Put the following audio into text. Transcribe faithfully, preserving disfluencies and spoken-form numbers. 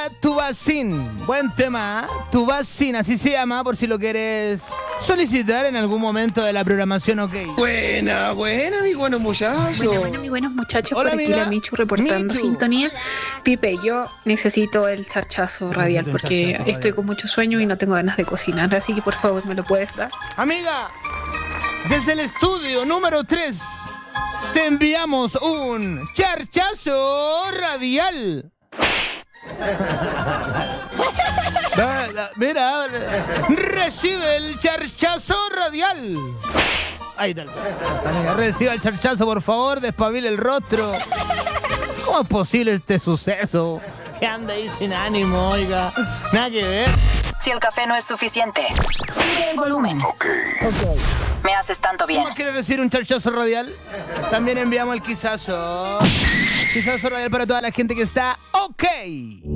Tubacín. Buen tema, ¿eh? Tubacín, así se llama, por si lo quieres solicitar en algún momento de la programación, ok. Buena, buena, mi buenos muchachos. Bueno, bueno, mis buenos muchachos, Hola, por aquí amiga. la Michu reportando Michu. sintonía. Pipe, yo necesito el charchazo radial un porque charchazo estoy radial. con mucho sueño y no tengo ganas de cocinar, así que por favor me lo puedes dar. Amiga, desde el estudio número tres te enviamos un charchazo radial. Da- da- Mira, recibe el charchazo radial. Ahí está. Amiga, reciba el charchazo, por favor, despabile el rostro. ¿Cómo es posible este suceso? Que anda ahí sin ánimo, oiga. Nada que ver. Si el café no es suficiente, sube el volumen. Ok. Me haces tanto bien. ¿Cómo quiere recibir un charchazo radial? También enviamos el quizazo. Quizazo radial para toda la gente que está ok.